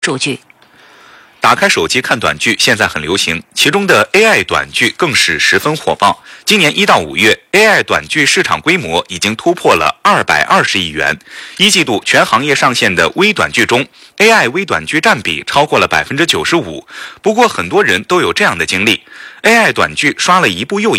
数据。 打开手机看短剧现在很流行，其中的 AI 短剧更是十分火爆。今年1到5月 ，AI 短剧市场规模已经突破了220亿元。一季度全行业上线的微短剧中 ，AI 微短剧占比超过了95%。不过很多人都有这样的经历：AI 短剧刷了一部又一